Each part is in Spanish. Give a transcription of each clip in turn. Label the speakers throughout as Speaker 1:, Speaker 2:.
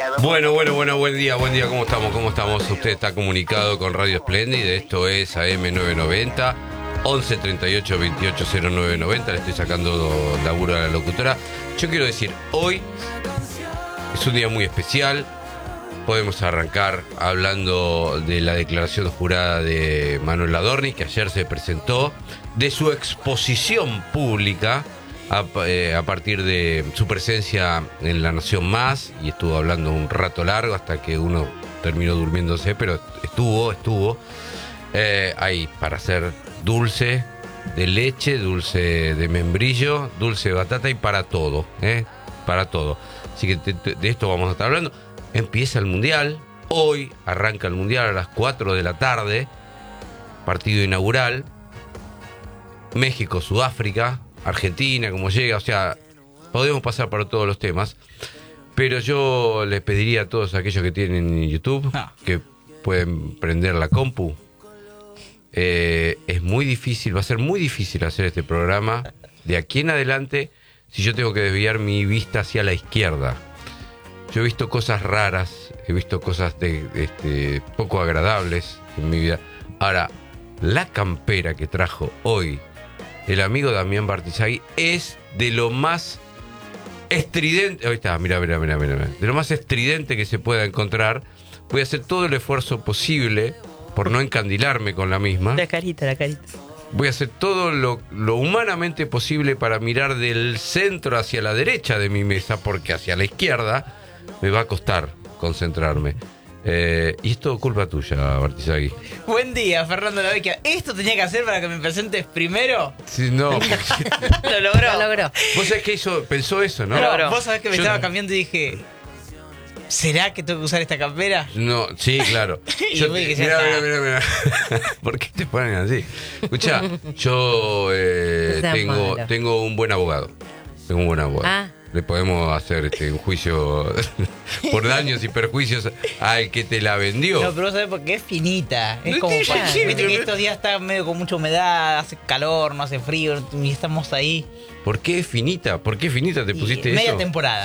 Speaker 1: Buen día, ¿cómo estamos? Usted está comunicado con Radio Espléndida, esto es AM990, 11 38 28 0990, le estoy sacando laburo a la locutora. Yo quiero decir, hoy es un día muy especial, podemos arrancar hablando de la declaración jurada de Manuel Adorni, que ayer se presentó, de su exposición pública, a partir de su presencia en La Nación Más, y estuvo hablando un rato largo hasta que uno terminó durmiéndose, pero estuvo ahí para hacer dulce de leche, dulce de membrillo, dulce de batata y para todo, para todo. Así que de esto vamos a estar hablando. Empieza el Mundial, hoy arranca el Mundial a las 4 de la tarde, partido inaugural, México-Sudáfrica, Argentina, como llega, o sea, podemos pasar por todos los temas, pero yo les pediría a todos aquellos que tienen YouTube que pueden prender la compu. Es muy difícil, va a ser muy difícil hacer este programa de aquí en adelante si yo tengo que desviar mi vista hacia la izquierda. Yo he visto cosas raras, he visto cosas poco agradables en mi vida. Ahora, la campera que trajo hoy el amigo Damián Bartizagui es de lo más estridente. Ahí está, mira. De lo más estridente que se pueda encontrar. Voy a hacer todo el esfuerzo posible por no encandilarme con la misma.
Speaker 2: La carita.
Speaker 1: Voy a hacer todo lo humanamente posible para mirar del centro hacia la derecha de mi mesa, porque hacia la izquierda me va a costar concentrarme. Y esto es culpa tuya, Bartizagui.
Speaker 3: Buen día, Fernando Lavecchia. ¿Esto tenía que hacer para que me presentes primero?
Speaker 1: Sí, no.
Speaker 2: Lo logró.
Speaker 1: Vos sabés que pensó eso, ¿no?
Speaker 3: No, vos sabés que me estaba cambiando y dije, ¿será que tengo que usar esta campera?
Speaker 1: No, sí, claro. Mira. ¿Por qué te ponen así? Escuchá, yo tengo un buen abogado. Le podemos hacer un juicio por daños y perjuicios al que te la vendió.
Speaker 3: No, pero vos sabés porque es finita. Es como
Speaker 1: viste
Speaker 3: que estos días está medio con mucha humedad, hace calor, no hace frío, y estamos ahí.
Speaker 1: ¿Por qué es finita? ¿Por qué finita te pusiste
Speaker 3: media
Speaker 1: eso?
Speaker 3: Temporada.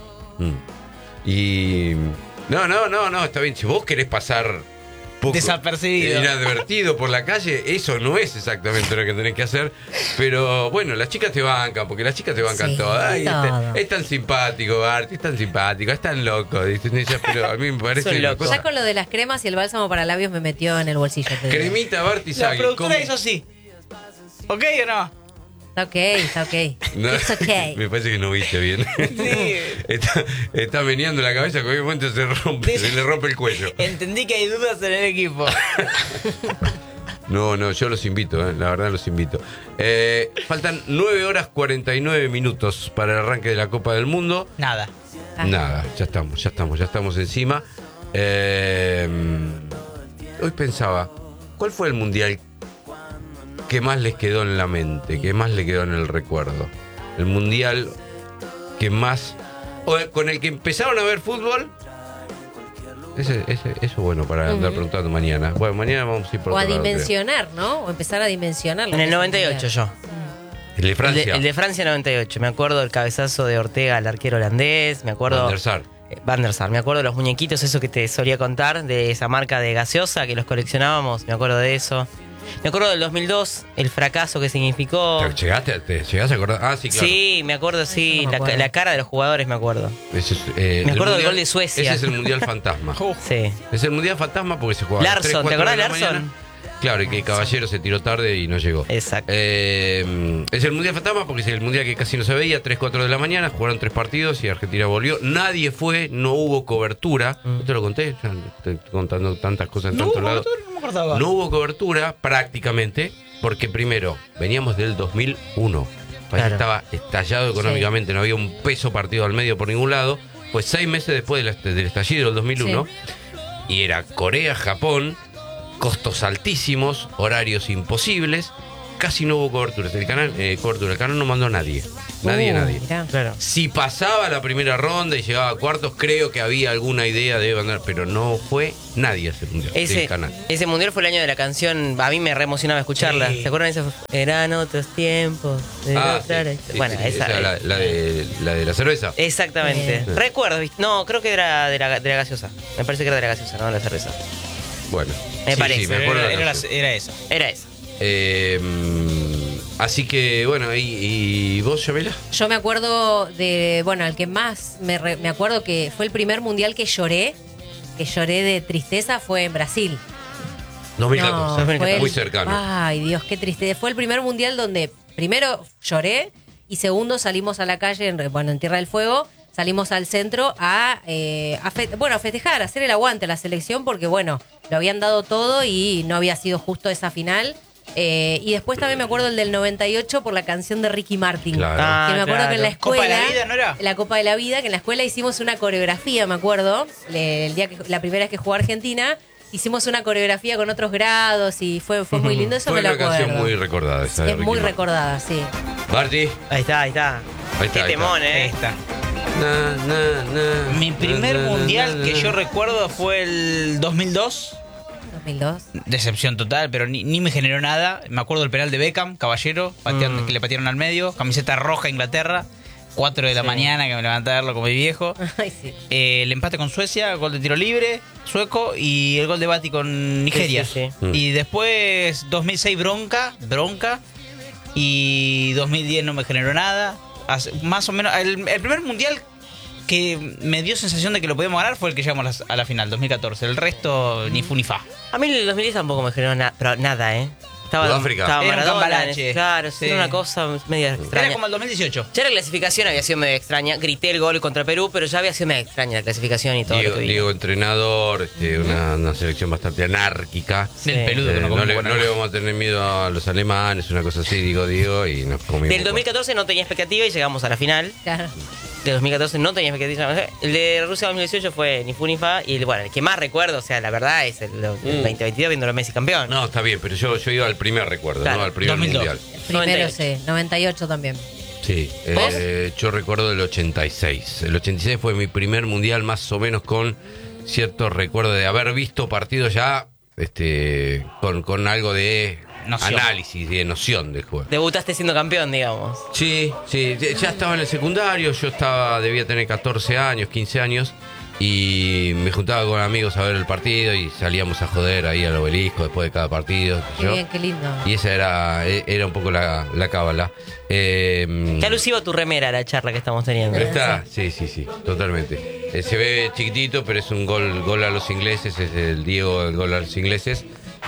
Speaker 1: Y... No, está bien. Si vos querés pasar poco
Speaker 3: desapercibido,
Speaker 1: inadvertido por la calle, eso no es exactamente lo que tenés que hacer. Pero bueno, las chicas te bancan, porque las chicas te bancan todas. Ay, es tan simpático, Bart, es tan simpático, es tan loco. Dicen ellas, pero a mí me parece una cosa...
Speaker 2: Ya con lo de las cremas y el bálsamo para labios me metió en el bolsillo.
Speaker 1: Cremita Bartizagui.
Speaker 3: La productora hizo así. ¿Ok o no?
Speaker 2: Está ok.
Speaker 1: No,
Speaker 2: It's okay.
Speaker 1: Me parece que no viste bien.
Speaker 3: Sí.
Speaker 1: Está meneando la cabeza, que en un momento se le rompe el cuello.
Speaker 3: Entendí que hay dudas en el equipo.
Speaker 1: No, yo los invito, la verdad los invito. Faltan 9 horas 49 minutos para el arranque de la Copa del Mundo.
Speaker 3: Nada,
Speaker 1: ya estamos encima. Hoy pensaba, ¿cuál fue el mundial que más les quedó en la mente, que más le quedó en el recuerdo? El mundial que más... con el que empezaron a ver fútbol. Eso es bueno para andar preguntando mañana. Bueno, mañana vamos a ir por
Speaker 2: o a
Speaker 1: otro lado,
Speaker 2: dimensionar, creo. ¿No? O empezar a dimensionar.
Speaker 4: En el 98 yo.
Speaker 1: El de Francia.
Speaker 4: El de Francia 98. Me acuerdo del cabezazo de Ortega al arquero holandés. Me acuerdo... Van der Sar. Me acuerdo de los muñequitos, eso que te solía contar, de esa marca de gaseosa que los coleccionábamos. Me acuerdo de eso. Me acuerdo del 2002, el fracaso que significó.
Speaker 1: ¿Te llegaste a acordar? Ah, sí, claro.
Speaker 4: Sí, me acuerdo, sí. La cara de los jugadores, me acuerdo.
Speaker 1: Me
Speaker 4: acuerdo del gol de Suecia.
Speaker 1: Ese es el Mundial Fantasma.
Speaker 4: Sí.
Speaker 1: Es el Mundial Fantasma porque se jugaba
Speaker 4: Larsson, ¿te acordás de Larsson?
Speaker 1: Claro, y que Caballero se tiró tarde y no llegó.
Speaker 4: Exacto.
Speaker 1: Es el Mundial Fantasma porque es el Mundial que casi no se veía, 3-4 de la mañana, jugaron 3 partidos y Argentina volvió. Nadie fue, no hubo cobertura. ¿Te lo conté? Estoy contando tantas cosas en tantos lados. No hubo cobertura prácticamente porque primero veníamos del 2001. Claro. Estaba estallado económicamente, no había un peso partido al medio por ningún lado. Pues 6 meses después del estallido del 2001 y era Corea, Japón, costos altísimos, horarios imposibles casi no hubo coberturas. El canal no mandó a nadie. Nadie.
Speaker 2: Mirá.
Speaker 4: Claro.
Speaker 1: Si pasaba la primera ronda y llegaba a cuartos, creo que había alguna idea de mandar, pero no fue nadie a ese mundial. Del canal.
Speaker 4: Ese mundial fue el año de la canción. A mí me re emocionaba escucharla.
Speaker 3: Sí.
Speaker 4: ¿Se acuerdan de esa? Eran otros tiempos.
Speaker 1: Sí,
Speaker 4: Bueno,
Speaker 1: sí,
Speaker 4: esa.
Speaker 1: la de la cerveza.
Speaker 4: Exactamente. Recuerdo, ¿viste? No, creo que era de la gaseosa. Me parece que era de la gaseosa, no de la cerveza.
Speaker 1: Bueno,
Speaker 4: Me parece.
Speaker 1: Sí, me acuerdo.
Speaker 3: Era esa.
Speaker 4: Era esa.
Speaker 1: Así que, bueno, ¿y vos, Yamila?
Speaker 2: Yo me acuerdo de, bueno, el que más me acuerdo que fue el primer mundial que lloré de tristeza fue en Brasil.
Speaker 1: 2014,
Speaker 2: No, fue
Speaker 1: muy cercano.
Speaker 2: Ay, Dios, qué triste. Fue el primer mundial donde primero lloré y segundo salimos a la calle, en Tierra del Fuego, salimos al centro a festejar, a hacer el aguante a la selección porque, bueno, lo habían dado todo y no había sido justo esa final. Y después también me acuerdo el del 98 por la canción de Ricky Martin.
Speaker 1: Claro.
Speaker 2: Que me acuerdo que en la escuela...
Speaker 3: Copa de la Vida, ¿no era?
Speaker 2: La Copa de la Vida, que en la escuela hicimos una coreografía, me acuerdo. El día que la primera vez que jugó Argentina, hicimos una coreografía con otros grados y fue muy lindo. Eso
Speaker 1: Fue
Speaker 2: me lo
Speaker 1: una
Speaker 2: acuerdo.
Speaker 1: canción muy recordada esa de
Speaker 2: Es
Speaker 1: Ricky
Speaker 2: muy
Speaker 1: Martin.
Speaker 2: recordada, sí.
Speaker 1: Marty.
Speaker 4: Ahí está. Qué temón,
Speaker 3: Esta. Mi primer mundial que yo recuerdo fue el 2002.
Speaker 2: 2002.
Speaker 3: Decepción total, pero ni me generó nada. Me acuerdo del penal de Beckham, Caballero, que le patearon al medio. Camiseta roja Inglaterra. 4 de la mañana que me levanté a verlo con mi viejo.
Speaker 2: Ay, sí.
Speaker 3: El empate con Suecia, gol de tiro libre, sueco, y el gol de Bati con Nigeria.
Speaker 4: Sí.
Speaker 3: Y después 2006 bronca, y 2010 no me generó nada. Más o menos, el primer mundial que me dio sensación de que lo podíamos ganar fue el que llegamos a la final, 2014. El resto ni fu ni fa.
Speaker 4: A mí el 2010 tampoco me generó nada, pero nada,
Speaker 1: Sudáfrica.
Speaker 4: Estaba
Speaker 3: Era un
Speaker 4: Maradona,
Speaker 3: cambalache.
Speaker 4: claro,
Speaker 3: Sí.
Speaker 4: era una cosa media extraña.
Speaker 3: Era como el 2018.
Speaker 4: Ya la clasificación había sido medio extraña. Grité el gol contra Perú, pero ya había sido medio extraña la clasificación y todo lo que vi.
Speaker 1: Diego entrenador, una selección bastante anárquica.
Speaker 3: Del peludo que
Speaker 1: No le vamos a tener miedo a los alemanes, una cosa así, Diego, y nos comimos.
Speaker 4: Del 2014 no tenía expectativa y llegamos a la final.
Speaker 2: Claro.
Speaker 4: Del 2014 no tenía expectativa. El de Rusia 2018 fue ni fu ni fa. Y el que más recuerdo, o sea, la verdad es el 2022 viendo a Messi campeón.
Speaker 1: No, está bien, pero yo iba al primer recuerdo,
Speaker 4: Claro,
Speaker 1: ¿no? Al primer
Speaker 3: 2002.
Speaker 1: mundial.
Speaker 2: Primero
Speaker 4: 98.
Speaker 2: sí, 98 también.
Speaker 1: Sí, yo recuerdo el 86. El 86 fue mi primer mundial, más o menos con cierto recuerdo de haber visto partidos ya con algo de
Speaker 3: Noción.
Speaker 1: análisis, de noción del juego.
Speaker 4: Debutaste siendo campeón, digamos.
Speaker 1: Sí, ya estaba en el secundario, debía tener 14 años, 15 años, y me juntaba con amigos a ver el partido y salíamos a joder ahí al obelisco después de cada partido.
Speaker 2: Qué bien, qué lindo.
Speaker 1: Y esa era un poco la cábala.
Speaker 4: Qué alusivo tu remera a la charla que estamos teniendo.
Speaker 1: ¿Está? Sí, totalmente. Se ve chiquitito, pero es un gol a los ingleses, es el Diego, el gol a los ingleses.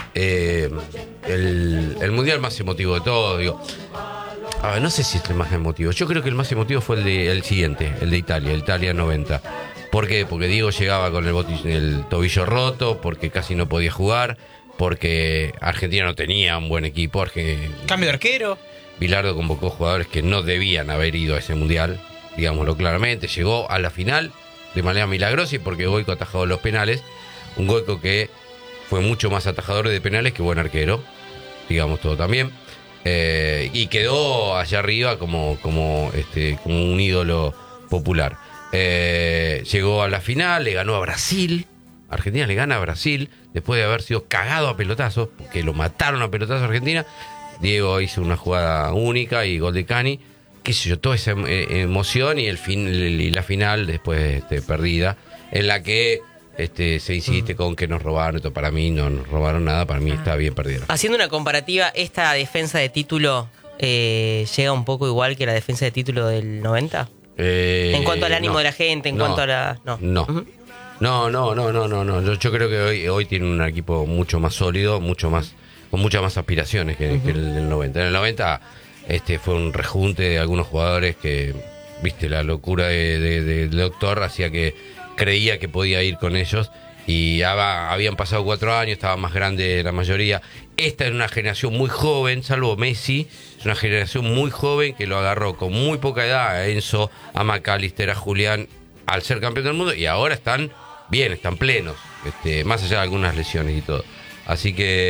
Speaker 1: El mundial más emotivo de todo, digo. A ver, no sé si es el más emotivo. Yo creo que el más emotivo fue el siguiente, el de Italia, el Italia 90. ¿Por qué? Porque Diego llegaba con el tobillo roto, porque casi no podía jugar, porque Argentina no tenía un buen equipo.
Speaker 3: Cambio de arquero.
Speaker 1: Bilardo convocó jugadores que no debían haber ido a ese mundial, digámoslo claramente. Llegó a la final de manera milagrosa y porque Goico atajó los penales. Un Goico que fue mucho más atajador de penales que buen arquero, digamos todo también. Y quedó allá arriba como un ídolo popular. Llegó a la final, le ganó a Brasil. Argentina le gana a Brasil después de haber sido cagado a pelotazos, porque lo mataron a pelotazos a Argentina. Diego hizo una jugada única y gol de Cani, qué sé yo, toda esa emoción y la final después perdida, en la que se insiste con que nos robaron. Esto para mí no nos robaron nada, para mí está bien perdido.
Speaker 4: Haciendo una comparativa, esta defensa de título llega un poco igual que la defensa de título del 90. En cuanto al ánimo de la gente, en cuanto a la...
Speaker 1: No. Yo creo que hoy tiene un equipo mucho más sólido, con muchas más aspiraciones que el del 90. En el 90 fue un rejunte de algunos jugadores que, viste, la locura del doctor hacía que creía que podía ir con ellos. Y habían pasado 4 años, estaba más grande la mayoría. Esta es una generación muy joven, salvo Messi, es una generación muy joven que lo agarró con muy poca edad a Enzo, a McAllister, a Julián, al ser campeón del mundo, y ahora están bien, están plenos, más allá de algunas lesiones y todo. Así que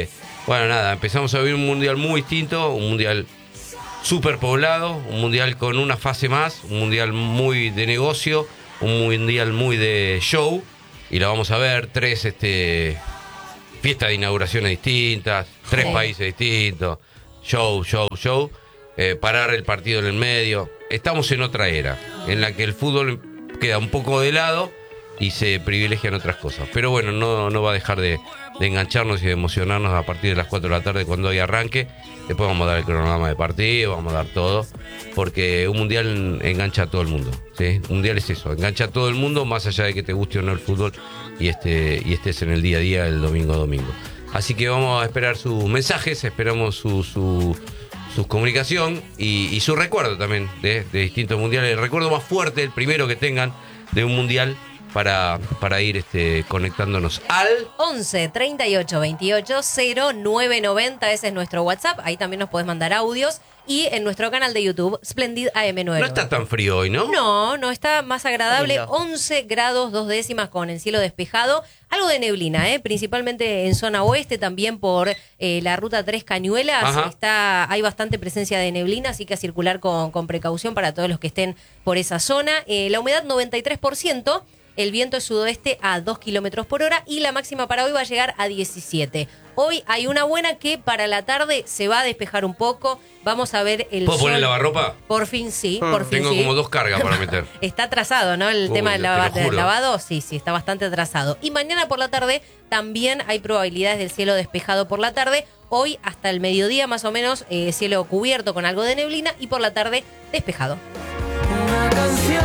Speaker 1: Bueno, nada, empezamos a vivir un mundial muy distinto, un mundial súper poblado, un mundial con una fase más, un mundial muy de negocio, un mundial muy de show, y lo vamos a ver, 3 fiestas de inauguraciones distintas, 3 países distintos, show, parar el partido en el medio. Estamos en otra era, en la que el fútbol queda un poco de lado y se privilegian otras cosas. Pero bueno, no va a dejar de engancharnos y de emocionarnos a partir de las 4 de la tarde cuando hay arranque. Después vamos a dar el cronograma de partido, vamos a dar todo, porque un mundial engancha a todo el mundo, ¿sí? Un mundial es eso, engancha a todo el mundo, más allá de que te guste o no el fútbol y estés en el día a día, el domingo a domingo. Así que vamos a esperar sus mensajes, esperamos su comunicación y su recuerdo también de distintos mundiales. El recuerdo más fuerte, el primero que tengan de un mundial, para ir conectándonos al
Speaker 2: 11 38 28 0990. Ese es nuestro WhatsApp. Ahí también nos podés mandar audios. Y en nuestro canal de YouTube, Splendid AM9.
Speaker 1: No está tan frío hoy, ¿no?
Speaker 2: No está más agradable. 11 grados 2 décimas con el cielo despejado. Algo de neblina, principalmente en zona oeste, también por la ruta 3 Cañuelas. Hay bastante presencia de neblina, así que a circular con precaución para todos los que estén por esa zona. La humedad 93%. El viento es sudoeste a 2 kilómetros por hora y la máxima para hoy va a llegar a 17. Hoy hay una buena que para la tarde se va a despejar un poco. Vamos a ver el
Speaker 1: ¿Puedo
Speaker 2: sol.
Speaker 1: poner lavarropa?
Speaker 2: Por fin sí, por fin
Speaker 1: Tengo
Speaker 2: sí.
Speaker 1: como 2 cargas para meter.
Speaker 2: Está atrasado, ¿no? El tema del
Speaker 1: juro.
Speaker 2: lavado, sí, está bastante atrasado. Y mañana por la tarde también hay probabilidades del cielo despejado por la tarde. Hoy hasta el mediodía más o menos cielo cubierto con algo de neblina y por la tarde despejado.
Speaker 5: Una canción.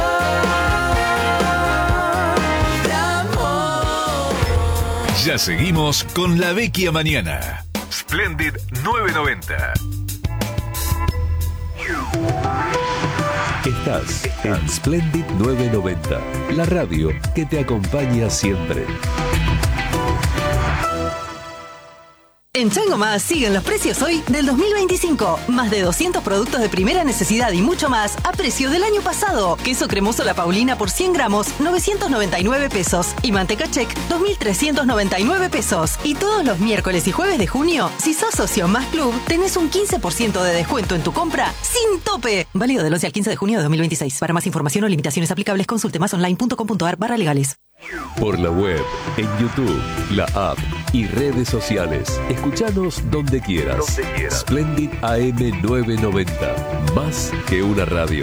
Speaker 6: Ya seguimos con La Vecchia Mañana. Splendid 990.
Speaker 7: Estás en Splendid 990, la radio que te acompaña siempre.
Speaker 8: En Chango Más siguen los precios hoy del 2025. Más de 200 productos de primera necesidad y mucho más a precios del año pasado. Queso cremoso La Paulina por 100 gramos, 999 pesos. Y manteca Check, 2.399 pesos. Y todos los miércoles y jueves de junio, si sos socio Más Club, tenés un 15% de descuento en tu compra sin tope. Válido del 11 al 15 de junio de 2026. Para más información o limitaciones aplicables, consulte masonline.com.ar/legales.
Speaker 7: Por la web, en YouTube, la app y redes sociales. Escuchanos donde quieras. Splendid AM 990. Más que una radio.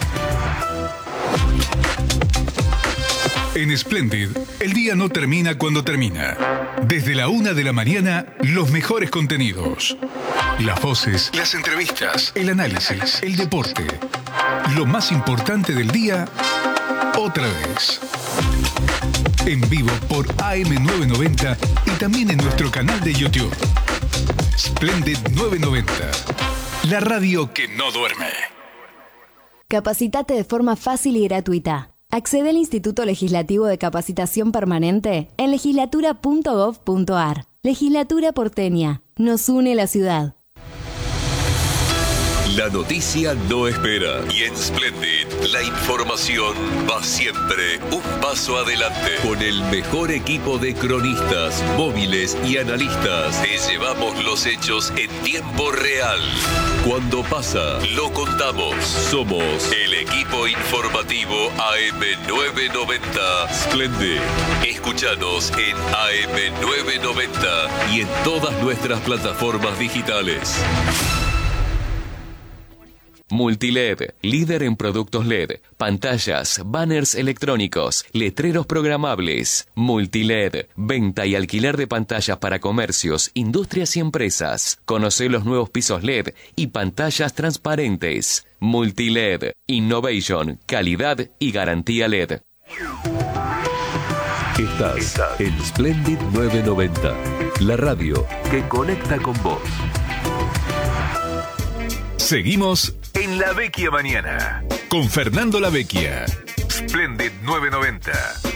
Speaker 6: En Splendid, el día no termina cuando termina. Desde la 1 de la mañana, los mejores contenidos. Las voces, las entrevistas, el análisis, el deporte. Lo más importante del día, otra vez. En vivo por AM990 y también en nuestro canal de YouTube. Splendid 990. La radio que no duerme.
Speaker 9: Capacitate de forma fácil y gratuita. Accede al Instituto Legislativo de Capacitación Permanente en legislatura.gov.ar. Legislatura porteña. Nos une la ciudad.
Speaker 7: La noticia no espera. Y en Splendid, la información va siempre un paso adelante. Con el mejor equipo de cronistas, móviles y analistas, te llevamos los hechos en tiempo real. Cuando pasa, lo contamos. Somos el equipo informativo AM990 Splendid. Escúchanos en AM990 y en todas nuestras plataformas digitales. Multiled, líder en productos LED, pantallas, banners electrónicos, letreros programables. Multiled, venta y alquiler de pantallas para comercios, industrias y empresas. Conoce los nuevos pisos LED y pantallas transparentes. Multiled, innovation, calidad y garantía LED. Estás en Splendid 990, la radio que conecta con vos.
Speaker 6: Seguimos en La Vecchia Mañana con Fernando La Vecchia. Splendid 990.